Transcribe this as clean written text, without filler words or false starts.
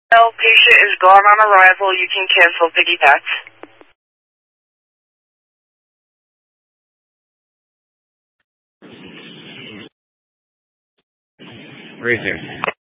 No, patient is gone on arrival. You can cancel piggyback. Razor.